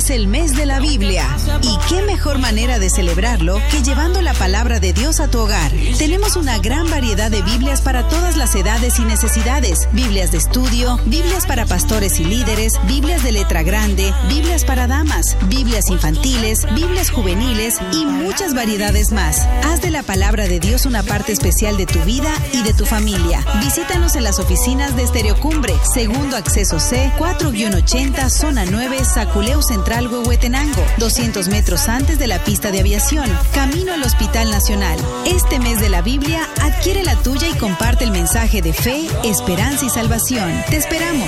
Es el mes de la Biblia. Y qué mejor manera de celebrarlo que llevando la palabra de Dios a tu hogar. Tenemos una gran variedad de Biblias para todas las edades y necesidades. Biblias de estudio, Biblias para pastores y líderes, Biblias de letra grande, Biblias para damas, Biblias infantiles, Biblias juveniles y muchas variedades más. Haz de la palabra de Dios una parte especial de tu vida y de tu familia. Visítanos en las oficinas de Estereocumbre, segundo acceso C, 4-80, zona 9, Saculeu Central, Huehuetenango, 200 metros antes de la pista de aviación, camino al Hospital Nacional. Este mes de la Biblia, adquiere la tuya y comparte el mensaje de fe, esperanza y salvación. Te esperamos.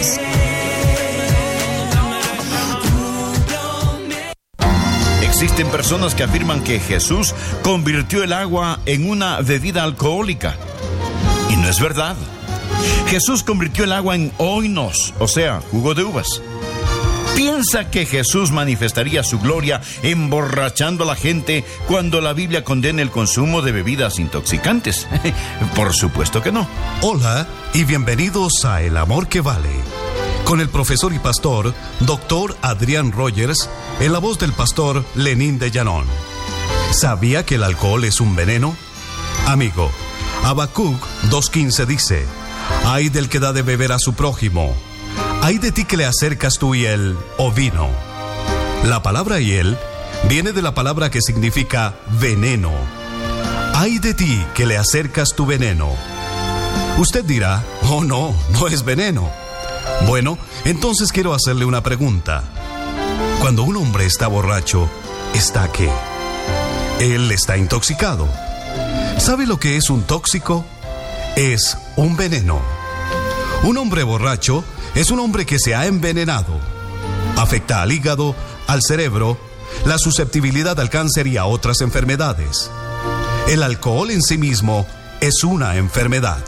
Existen personas que afirman que Jesús convirtió el agua en una bebida alcohólica. Y no es verdad. Jesús convirtió el agua en oinos, o sea, jugo de uvas. ¿Piensa que Jesús manifestaría su gloria emborrachando a la gente cuando la Biblia condena el consumo de bebidas intoxicantes? Por supuesto que no. Hola y bienvenidos a El Amor que Vale, con el profesor y pastor Dr. Adrián Rogers, en la voz del pastor Lenín de Llanón. ¿Sabía que el alcohol es un veneno? Amigo, Habacuc 2:15 dice: ay del que da de beber a su prójimo, ay de ti que le acercas tu hiel o vino. La palabra hiel viene de la palabra que significa veneno. Ay de ti que le acercas tu veneno. Usted dirá: oh no, no es veneno. Bueno, entonces quiero hacerle una pregunta. Cuando un hombre está borracho, ¿está qué? Él está intoxicado. ¿Sabe lo que es un tóxico? Es un veneno. Un hombre borracho es un hombre que se ha envenenado. Afecta al hígado, al cerebro, la susceptibilidad al cáncer y a otras enfermedades. El alcohol en sí mismo es una enfermedad.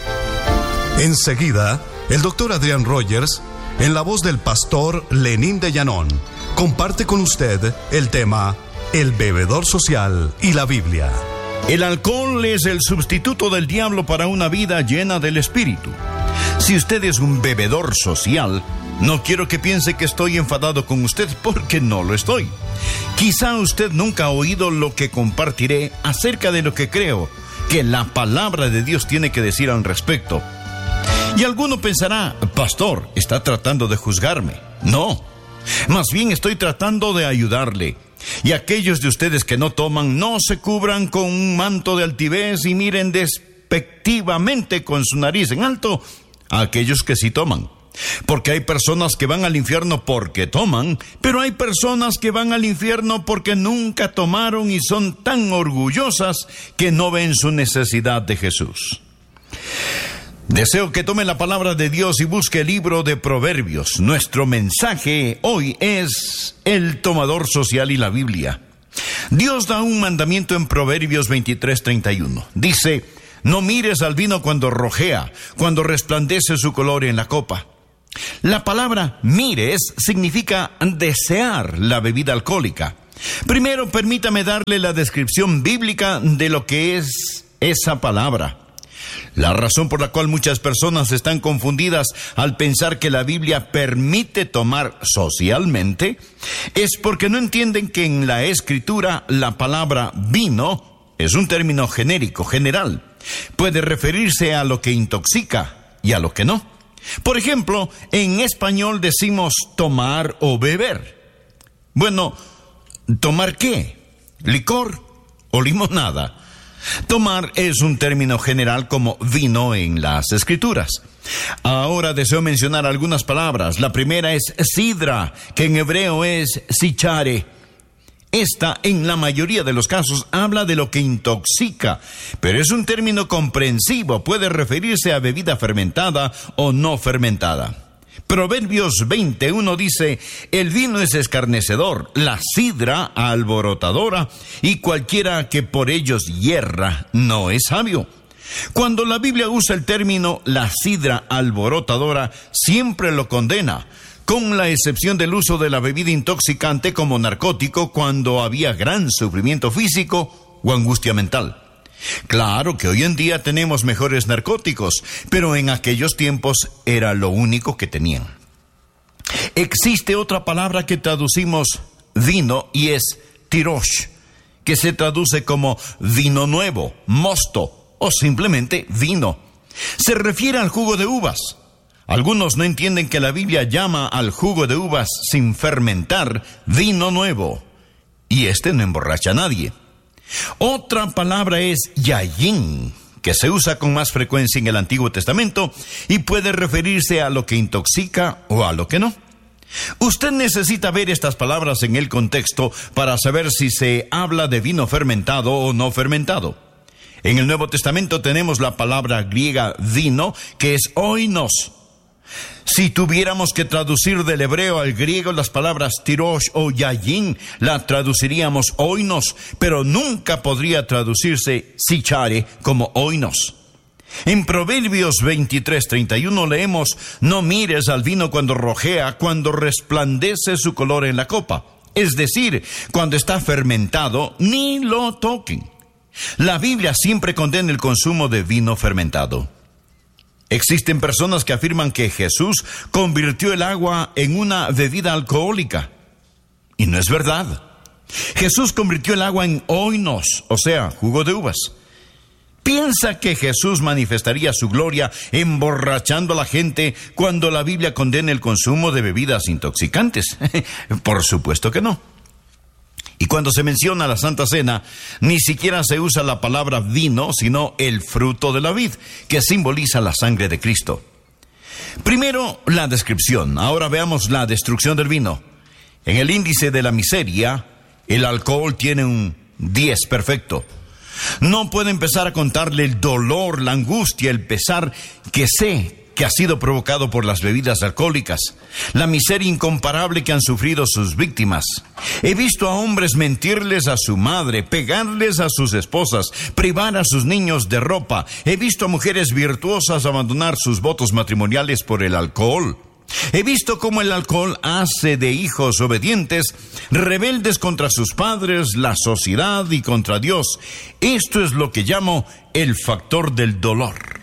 Enseguida, el doctor Adrián Rogers, en la voz del pastor Lenín de Llanón, comparte con usted el tema El bebedor social y la Biblia. El alcohol es el sustituto del diablo para una vida llena del Espíritu. Si usted es un bebedor social, no quiero que piense que estoy enfadado con usted, porque no lo estoy. Quizá usted nunca ha oído lo que compartiré acerca de lo que creo que la palabra de Dios tiene que decir al respecto. Y alguno pensará: pastor, ¿está tratando de juzgarme? No, más bien estoy tratando de ayudarle. Y aquellos de ustedes que no toman, no se cubran con un manto de altivez y miren despectivamente con su nariz en alto a aquellos que sí toman. Porque hay personas que van al infierno porque toman, pero hay personas que van al infierno porque nunca tomaron y son tan orgullosas que no ven su necesidad de Jesús. Deseo que tome la palabra de Dios y busque el libro de Proverbios. Nuestro mensaje hoy es el tomador social y la Biblia. Dios da un mandamiento en Proverbios 23:31. Dice: no mires al vino cuando rojea, cuando resplandece su color en la copa. La palabra mires significa desear la bebida alcohólica. Primero, permítame darle la descripción bíblica de lo que es esa palabra. La razón por la cual muchas personas están confundidas al pensar que la Biblia permite tomar socialmente es porque no entienden que en la Escritura la palabra vino es un término genérico, general. Puede referirse a lo que intoxica y a lo que no. Por ejemplo, en español decimos tomar o beber. Bueno, ¿tomar qué? ¿Licor o limonada? Tomar es un término general como vino en las Escrituras. Ahora deseo mencionar algunas palabras. La primera es sidra, que en hebreo es sichare. Esta, en la mayoría de los casos, habla de lo que intoxica, pero es un término comprensivo, puede referirse a bebida fermentada o no fermentada. Proverbios 20:1 dice: el vino es escarnecedor, la sidra alborotadora, y cualquiera que por ellos hierra no es sabio. Cuando la Biblia usa el término la sidra alborotadora, siempre lo condena, con la excepción del uso de la bebida intoxicante como narcótico cuando había gran sufrimiento físico o angustia mental. Claro que hoy en día tenemos mejores narcóticos, pero en aquellos tiempos era lo único que tenían. Existe otra palabra que traducimos vino y es tirosh, que se traduce como vino nuevo, mosto o simplemente vino. Se refiere al jugo de uvas. Algunos no entienden que la Biblia llama al jugo de uvas sin fermentar vino nuevo, y este no emborracha a nadie. Otra palabra es yayin, que se usa con más frecuencia en el Antiguo Testamento y puede referirse a lo que intoxica o a lo que no. Usted necesita ver estas palabras en el contexto para saber si se habla de vino fermentado o no fermentado. En el Nuevo Testamento tenemos la palabra griega vino, que es oinos. Si tuviéramos que traducir del hebreo al griego las palabras tirosh o yayin, la traduciríamos oinos, pero nunca podría traducirse sichare como oinos. En Proverbios 23:31 leemos: no mires al vino cuando rojea, cuando resplandece su color en la copa. Es decir, cuando está fermentado, ni lo toquen. La Biblia siempre condena el consumo de vino fermentado. Existen personas que afirman que Jesús convirtió el agua en una bebida alcohólica. Y no es verdad. Jesús convirtió el agua en oinos, o sea, jugo de uvas. ¿Piensa que Jesús manifestaría su gloria emborrachando a la gente cuando la Biblia condena el consumo de bebidas intoxicantes? Por supuesto que no. Y cuando se menciona la Santa Cena, ni siquiera se usa la palabra vino, sino el fruto de la vid, que simboliza la sangre de Cristo. Primero, la descripción. Ahora veamos la destrucción del vino. En el índice de la miseria, el alcohol tiene un 10 perfecto. No puedo empezar a contarle el dolor, la angustia, el pesar que sé que ha sido provocado por las bebidas alcohólicas, la miseria incomparable que han sufrido sus víctimas. He visto a hombres mentirles a su madre, pegarles a sus esposas, privar a sus niños de ropa. He visto a mujeres virtuosas abandonar sus votos matrimoniales por el alcohol. He visto cómo el alcohol hace de hijos obedientes, rebeldes contra sus padres, la sociedad y contra Dios. Esto es lo que llamo el factor del dolor.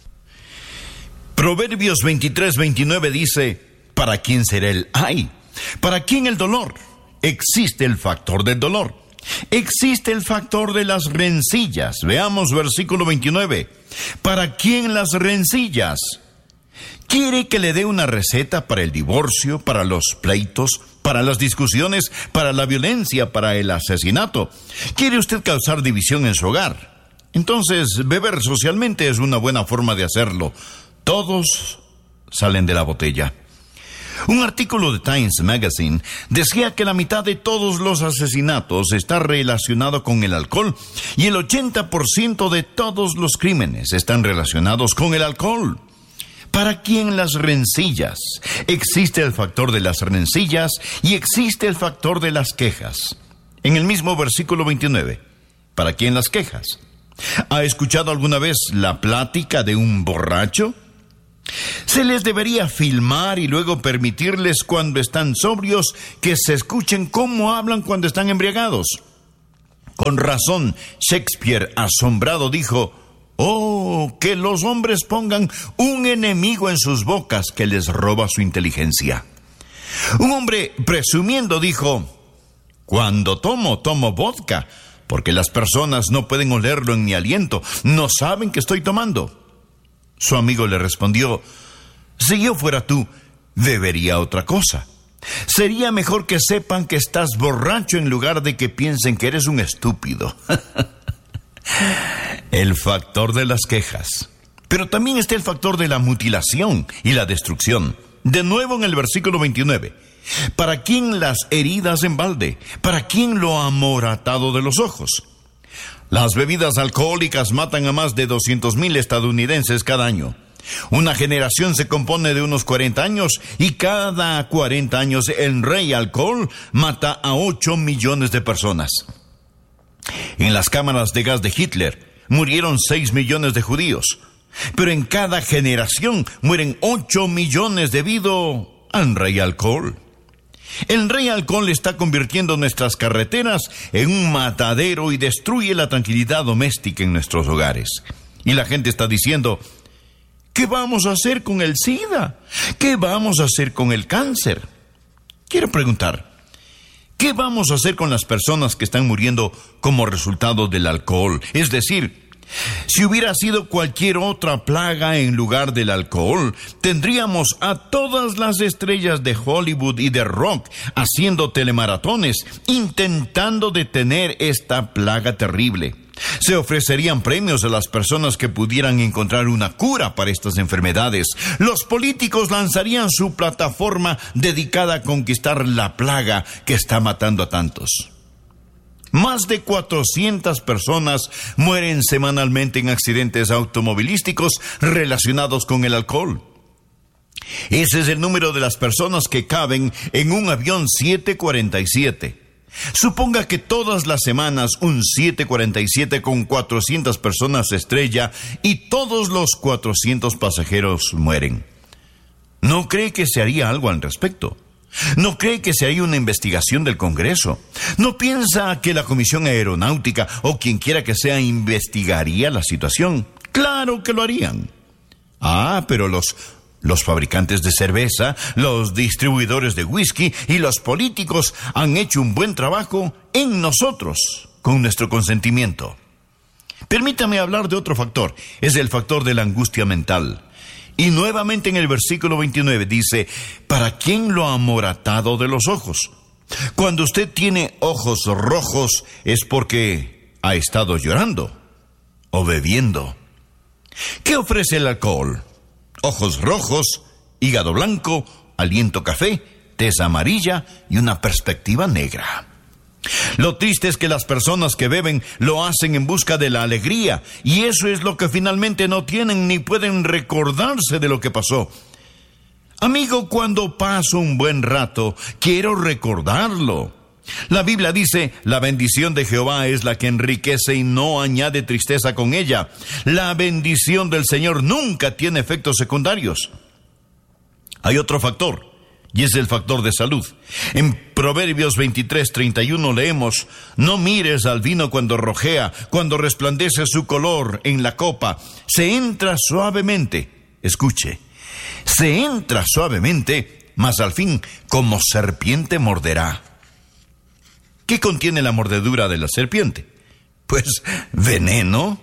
Proverbios 23:29 dice: ¿para quién será el ay? ¿Para quién el dolor? Existe el factor del dolor. Existe el factor de las rencillas. Veamos versículo 29. ¿Para quién las rencillas? ¿Quiere que le dé una receta para el divorcio, para los pleitos, para las discusiones, para la violencia, para el asesinato? ¿Quiere usted causar división en su hogar? Entonces, beber socialmente es una buena forma de hacerlo. Todos salen de la botella. Un artículo de Times Magazine decía que la mitad de todos los asesinatos está relacionado con el alcohol y el 80% de todos los crímenes están relacionados con el alcohol. ¿Para quién las rencillas? Existe el factor de las rencillas y existe el factor de las quejas. En el mismo versículo 29, ¿para quién las quejas? ¿Ha escuchado alguna vez la plática de un borracho? Se les debería filmar y luego permitirles cuando están sobrios que se escuchen cómo hablan cuando están embriagados. Con razón, Shakespeare, asombrado, dijo: «Oh, que los hombres pongan un enemigo en sus bocas que les roba su inteligencia». Un hombre, presumiendo, dijo: «Cuando tomo vodka, porque las personas no pueden olerlo en mi aliento, no saben que estoy tomando». Su amigo le respondió: «Si yo fuera tú, bebería otra cosa. Sería mejor que sepan que estás borracho en lugar de que piensen que eres un estúpido». El factor de las quejas. Pero también está el factor de la mutilación y la destrucción. De nuevo en el versículo 29. ¿Para quién las heridas en balde? ¿Para quién lo amoratado de los ojos? Las bebidas alcohólicas matan a más de 200,000 estadounidenses cada año. Una generación se compone de unos 40 años y cada 40 años el rey alcohol mata a 8 millones de personas. En las cámaras de gas de Hitler murieron 6 millones de judíos, pero en cada generación mueren 8 millones debido al rey alcohol. El rey alcohol está convirtiendo nuestras carreteras en un matadero y destruye la tranquilidad doméstica en nuestros hogares. Y la gente está diciendo: ¿Qué vamos a hacer con el SIDA? ¿Qué vamos a hacer con el cáncer? Quiero preguntar, ¿qué vamos a hacer con las personas que están muriendo como resultado del alcohol? Es decir, si hubiera sido cualquier otra plaga en lugar del alcohol, tendríamos a todas las estrellas de Hollywood y de rock haciendo telemaratones, intentando detener esta plaga terrible. Se ofrecerían premios a las personas que pudieran encontrar una cura para estas enfermedades. Los políticos lanzarían su plataforma dedicada a conquistar la plaga que está matando a tantos. Más de 400 personas mueren semanalmente en accidentes automovilísticos relacionados con el alcohol. Ese es el número de las personas que caben en un avión 747. Suponga que todas las semanas un 747 con 400 personas se estrella y todos los 400 pasajeros mueren. ¿No cree que se haría algo al respecto? ¿No cree que se haría una investigación del Congreso? ¿No piensa que la Comisión Aeronáutica o quien quiera que sea investigaría la situación? ¡Claro que lo harían! Pero los fabricantes de cerveza, los distribuidores de whisky y los políticos han hecho un buen trabajo en nosotros, con nuestro consentimiento. Permítame hablar de otro factor, es el factor de la angustia mental. Y nuevamente en el versículo 29 dice, ¿para quién lo ha amoratado de los ojos? Cuando usted tiene ojos rojos es porque ha estado llorando o bebiendo. ¿Qué ofrece el alcohol? Ojos rojos, hígado blanco, aliento café, tez amarilla y una perspectiva negra. Lo triste es que las personas que beben lo hacen en busca de la alegría, y eso es lo que finalmente no tienen ni pueden recordarse de lo que pasó. Amigo, cuando paso un buen rato, quiero recordarlo. La Biblia dice, la bendición de Jehová es la que enriquece y no añade tristeza con ella. La bendición del Señor nunca tiene efectos secundarios. Hay otro factor, y es el factor de salud. En Proverbios 23:31 leemos, no mires al vino cuando rojea, cuando resplandece su color en la copa. Se entra suavemente, escuche, se entra suavemente, mas al fin como serpiente morderá. ¿Qué contiene la mordedura de la serpiente? Pues veneno.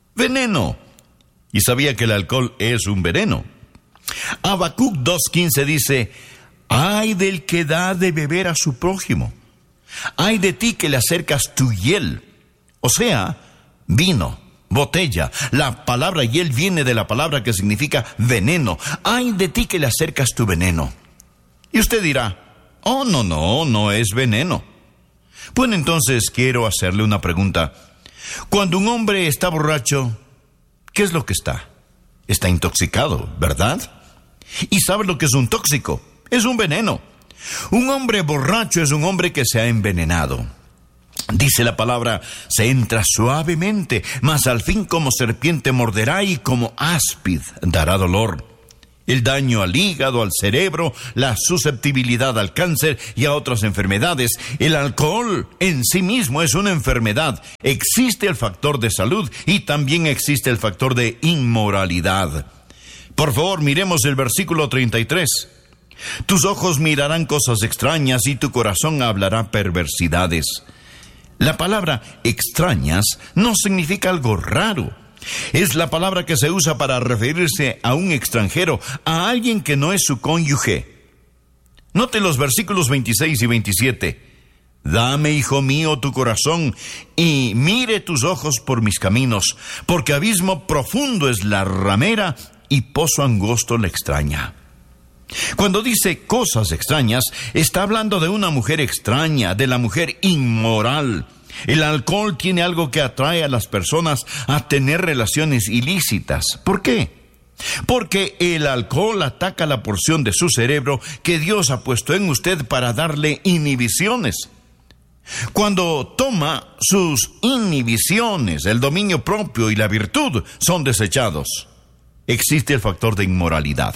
Y sabía que el alcohol es un veneno. Habacuc 2:15 dice, ay del que da de beber a su prójimo. Ay de ti que le acercas tu hiel. O sea, vino, botella. La palabra hiel viene de la palabra que significa veneno. Ay de ti que le acercas tu veneno. Y usted dirá, oh no es veneno. Bueno, entonces quiero hacerle una pregunta. Cuando un hombre está borracho, ¿qué es lo que está? Está intoxicado, ¿verdad? ¿Y sabe lo que es un tóxico? Es un veneno. Un hombre borracho es un hombre que se ha envenenado. Dice la palabra, se entra suavemente, mas al fin como serpiente morderá y como áspid dará dolor. El daño al hígado, al cerebro, la susceptibilidad al cáncer y a otras enfermedades. El alcohol en sí mismo es una enfermedad. Existe el factor de salud y también existe el factor de inmoralidad. Por favor, miremos el versículo 33. Tus ojos mirarán cosas extrañas y tu corazón hablará perversidades. La palabra extrañas no significa algo raro. Es la palabra que se usa para referirse a un extranjero, a alguien que no es su cónyuge. Note los versículos 26 y 27. Dame, hijo mío, tu corazón, y mire tus ojos por mis caminos, porque abismo profundo es la ramera, y pozo angosto la extraña. Cuando dice cosas extrañas, está hablando de una mujer extraña, de la mujer inmoral. El alcohol tiene algo que atrae a las personas a tener relaciones ilícitas. ¿Por qué? Porque el alcohol ataca la porción de su cerebro que Dios ha puesto en usted para darle inhibiciones. Cuando toma, sus inhibiciones, el dominio propio y la virtud son desechados. Existe el factor de inmoralidad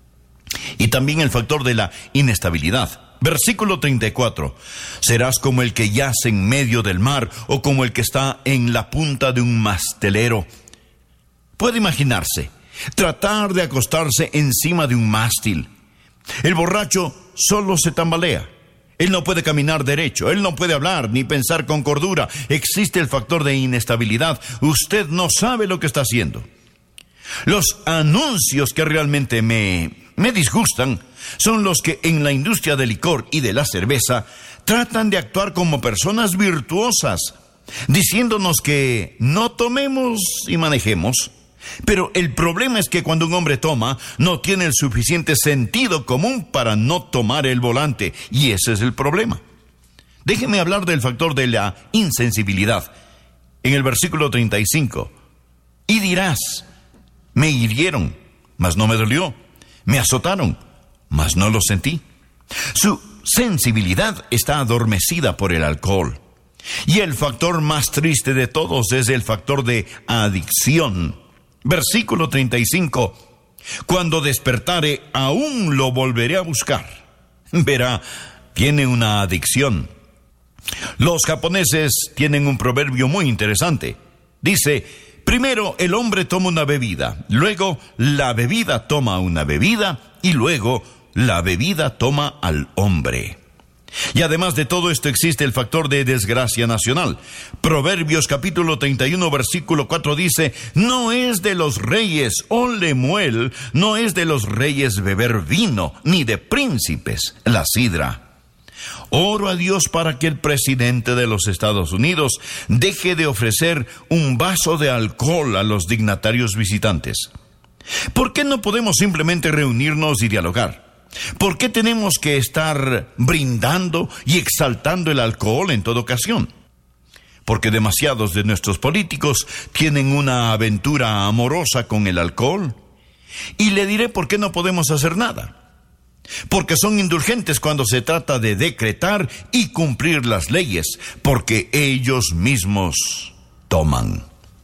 y también el factor de la inestabilidad. Versículo 34. Serás como el que yace en medio del mar o como el que está en la punta de un mastelero. Puede imaginarse, tratar de acostarse encima de un mástil. El borracho solo se tambalea. Él no puede caminar derecho, él no puede hablar ni pensar con cordura. Existe el factor de inestabilidad. Usted no sabe lo que está haciendo. Los anuncios que realmente me disgustan son los que en la industria del licor y de la cerveza tratan de actuar como personas virtuosas, diciéndonos que no tomemos y manejemos. Pero el problema es que cuando un hombre toma, no tiene el suficiente sentido común para no tomar el volante, y ese es el problema. Déjeme hablar del factor de la insensibilidad. En el versículo 35, y dirás, me hirieron, mas no me dolió, me azotaron, mas no lo sentí. Su sensibilidad está adormecida por el alcohol. Y el factor más triste de todos es el factor de adicción. Versículo 35, cuando despertare, aún lo volveré a buscar. Verá, tiene una adicción. Los japoneses tienen un proverbio muy interesante. Dice, primero el hombre toma una bebida, luego la bebida toma una bebida y luego la bebida toma al hombre. Y además de todo esto existe el factor de desgracia nacional. Proverbios capítulo 31 versículo 4 dice, no es de los reyes, oh Lemuel, no es de los reyes beber vino, ni de príncipes la sidra. Oro a Dios para que el presidente de los Estados Unidos deje de ofrecer un vaso de alcohol a los dignatarios visitantes. ¿Por qué no podemos simplemente reunirnos y dialogar? ¿Por qué tenemos que estar brindando y exaltando el alcohol en toda ocasión? Porque demasiados de nuestros políticos tienen una aventura amorosa con el alcohol. Y le diré por qué no podemos hacer nada. Porque son indulgentes cuando se trata de decretar y cumplir las leyes, porque ellos mismos toman.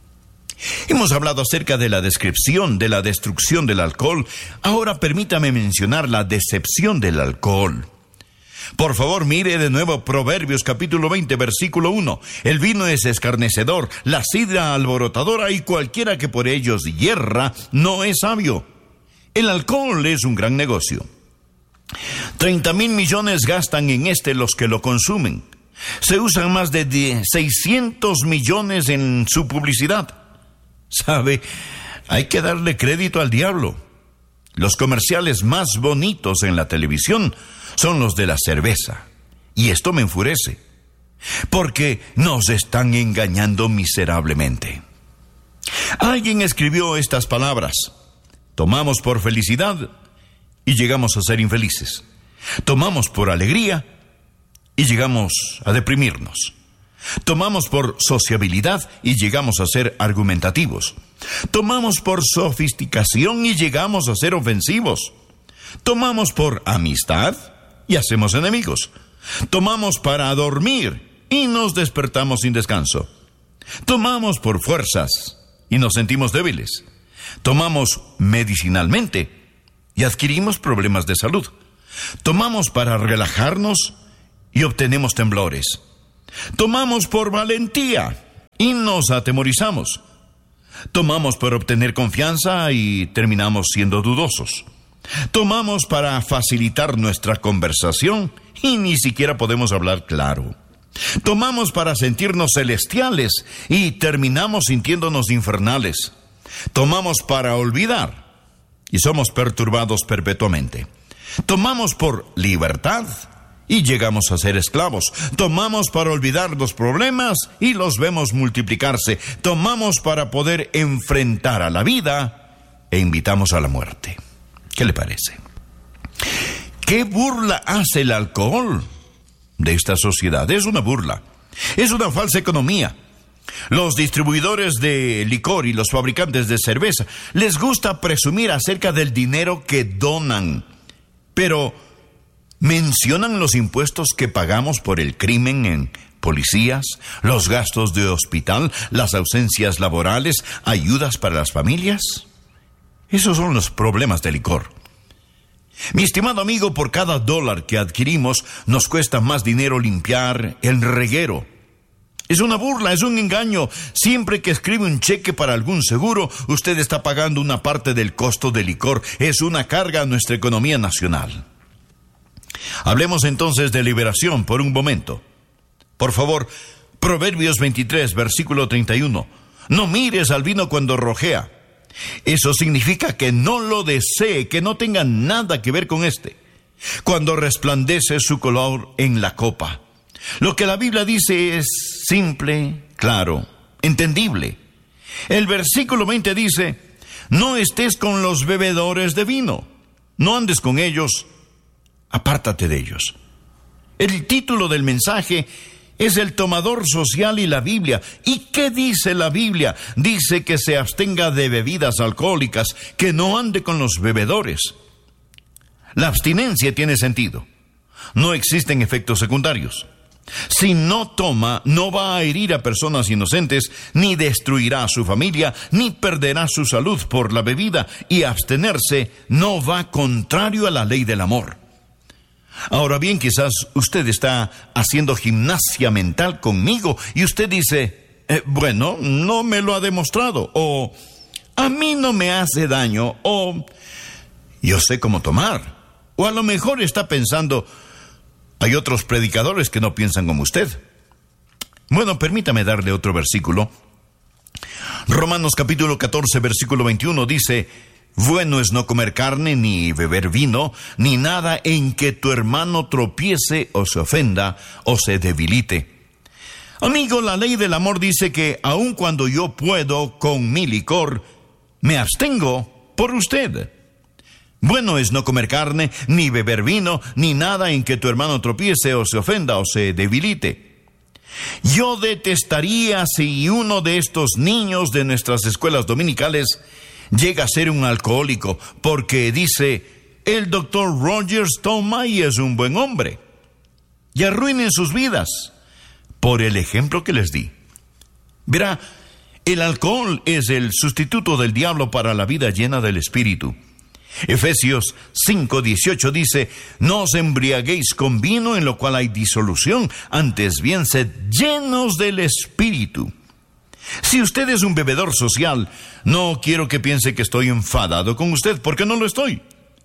Hemos hablado acerca de la descripción de la destrucción del alcohol. Ahora permítame mencionar la decepción del alcohol. Por favor, mire de nuevo Proverbios capítulo 20, versículo 1. El vino es escarnecedor, la sidra alborotadora, y cualquiera que por ellos yerra no es sabio. El alcohol es un gran negocio. 30,000 millones gastan en los que lo consumen. Se usan más de 600 millones en su publicidad. ¿Sabe? Hay que darle crédito al diablo. Los comerciales más bonitos en la televisión son los de la cerveza. Y esto me enfurece, porque nos están engañando miserablemente. Alguien escribió estas palabras: tomamos por felicidad y llegamos a ser infelices. Tomamos por alegría y llegamos a deprimirnos. Tomamos por sociabilidad y llegamos a ser argumentativos. Tomamos por sofisticación y llegamos a ser ofensivos. Tomamos por amistad y hacemos enemigos. Tomamos para dormir y nos despertamos sin descanso. Tomamos por fuerzas y nos sentimos débiles. Tomamos medicinalmente y adquirimos problemas de salud. Tomamos para relajarnos y obtenemos temblores. Tomamos por valentía y nos atemorizamos. Tomamos por obtener confianza y terminamos siendo dudosos. Tomamos para facilitar nuestra conversación y ni siquiera podemos hablar claro. Tomamos para sentirnos celestiales y terminamos sintiéndonos infernales. Tomamos para olvidar y somos perturbados perpetuamente. Tomamos por libertad y llegamos a ser esclavos. Tomamos para olvidar los problemas y los vemos multiplicarse. Tomamos para poder enfrentar a la vida e invitamos a la muerte. ¿Qué le parece? ¿Qué burla hace el alcohol de esta sociedad? Es una burla. Es una falsa economía. Los distribuidores de licor y los fabricantes de cerveza les gusta presumir acerca del dinero que donan, pero mencionan los impuestos que pagamos por el crimen en policías, los gastos de hospital, las ausencias laborales, ayudas para las familias. Esos son los problemas del licor. Mi estimado amigo, por cada $1 que adquirimos, nos cuesta más dinero limpiar el reguero. Es una burla, es un engaño. Siempre que escribe un cheque para algún seguro, usted está pagando una parte del costo del licor. Es una carga a nuestra economía nacional. Hablemos entonces de liberación por un momento. Por favor, Proverbios 23, versículo 31. No mires al vino cuando rojea. Eso significa que no lo desee, que no tenga nada que ver con este. Cuando resplandece su color en la copa. Lo que la Biblia dice es simple, claro, entendible. El versículo 20 dice, no estés con los bebedores de vino, no andes con ellos, apártate de ellos. El título del mensaje es el tomador social y la Biblia. ¿Y qué dice la Biblia? Dice que se abstenga de bebidas alcohólicas, que no ande con los bebedores. La abstinencia tiene sentido. No existen efectos secundarios. Si no toma, no va a herir a personas inocentes, ni destruirá a su familia, ni perderá su salud por la bebida, y abstenerse no va contrario a la ley del amor. Ahora bien, quizás usted está haciendo gimnasia mental conmigo y usted dice, bueno, no me lo ha demostrado, o a mí no me hace daño, o yo sé cómo tomar, o a lo mejor está pensando, hay otros predicadores que no piensan como usted. Bueno, permítame darle otro versículo. Romanos capítulo 14, versículo 21 dice, bueno es no comer carne, ni beber vino, ni nada en que tu hermano tropiece o se ofenda o se debilite. Amigo, la ley del amor dice que aun cuando yo puedo con mi licor, me abstengo por usted. Bueno es no comer carne, ni beber vino, ni nada en que tu hermano tropiece o se ofenda o se debilite. Yo detestaría si uno de estos niños de nuestras escuelas dominicales llega a ser un alcohólico, porque dice, el doctor Rogers toma y es un buen hombre, y arruinen sus vidas por el ejemplo que les di. Verá, el alcohol es el sustituto del diablo para la vida llena del Espíritu. Efesios 5:18 dice, no os embriaguéis con vino en lo cual hay disolución, antes bien sed llenos del Espíritu. Si usted es un bebedor social, no quiero que piense que estoy enfadado con usted, porque no lo estoy.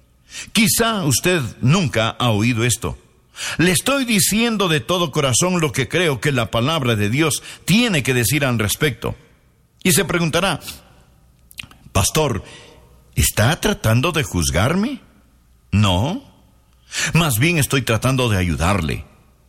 Quizá usted nunca ha oído esto. Le estoy diciendo de todo corazón lo que creo que la palabra de Dios tiene que decir al respecto. Y se preguntará, pastor, ¿está tratando de juzgarme? No, más bien estoy tratando de ayudarle.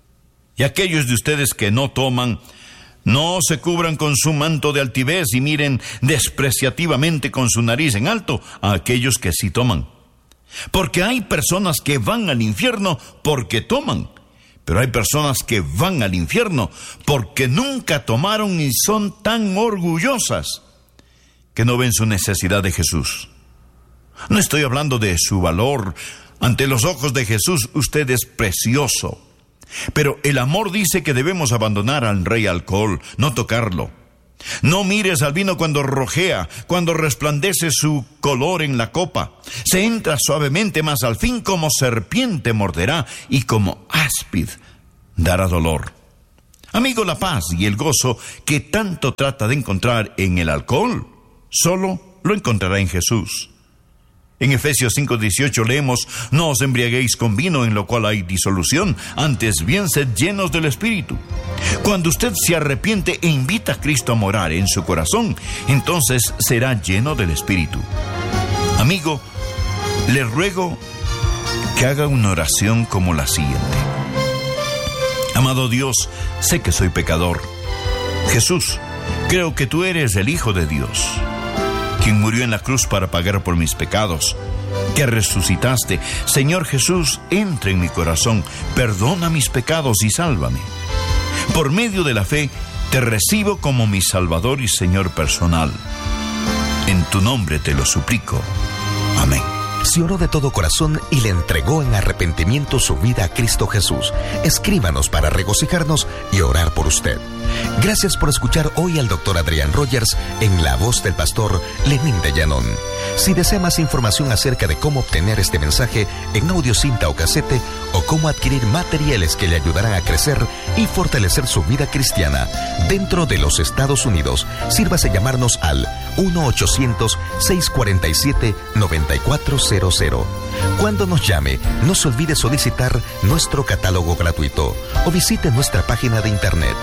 Y aquellos de ustedes que no toman, no se cubran con su manto de altivez y miren despreciativamente con su nariz en alto a aquellos que sí toman. Porque hay personas que van al infierno porque toman, pero hay personas que van al infierno porque nunca tomaron y son tan orgullosas que no ven su necesidad de Jesús. No estoy hablando de su valor. Ante los ojos de Jesús usted es precioso. Pero el amor dice que debemos abandonar al rey alcohol, no tocarlo. No mires al vino cuando rojea, cuando resplandece su color en la copa. Se entra suavemente, mas al fin como serpiente morderá y como áspid dará dolor. Amigo, la paz y el gozo que tanto trata de encontrar en el alcohol, solo lo encontrará en Jesús. En Efesios 5:18 leemos, no os embriaguéis con vino en lo cual hay disolución, antes bien sed llenos del Espíritu. Cuando usted se arrepiente e invita a Cristo a morar en su corazón, entonces será lleno del Espíritu. Amigo, le ruego que haga una oración como la siguiente. Amado Dios, sé que soy pecador. Jesús, creo que tú eres el Hijo de Dios, quien murió en la cruz para pagar por mis pecados, que resucitaste. Señor Jesús, entra en mi corazón, perdona mis pecados y sálvame. Por medio de la fe, te recibo como mi Salvador y Señor personal. En tu nombre te lo suplico. Amén. Si oró de todo corazón y le entregó en arrepentimiento su vida a Cristo Jesús, escríbanos para regocijarnos y orar por usted. Gracias por escuchar hoy al Dr. Adrián Rogers en la voz del pastor Lenín de Llanón. Si desea más información acerca de cómo obtener este mensaje en audio, cinta o casete, o cómo adquirir materiales que le ayudarán a crecer y fortalecer su vida cristiana dentro de los Estados Unidos, sírvase llamarnos al 1-800-647-9400. Cuando nos llame, no se olvide solicitar nuestro catálogo gratuito o visite nuestra página de internet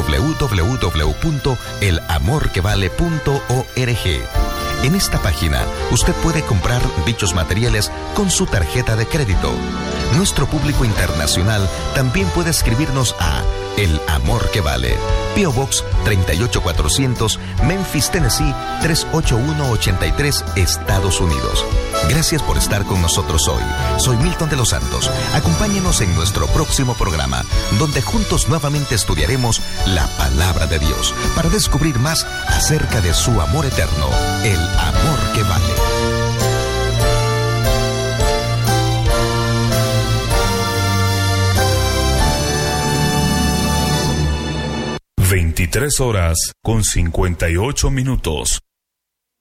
www.elamorquevale.org. En esta página, usted puede comprar dichos materiales con su tarjeta de crédito. Nuestro público internacional también puede escribirnos a El Amor que Vale, P.O. Box 38400, Memphis, Tennessee 38183, Estados Unidos. Gracias por estar con nosotros hoy. Soy Milton de los Santos. Acompáñenos en nuestro próximo programa, donde juntos nuevamente estudiaremos la Palabra de Dios para descubrir más acerca de su amor eterno, el amor que vale. 23 horas con 58 minutos.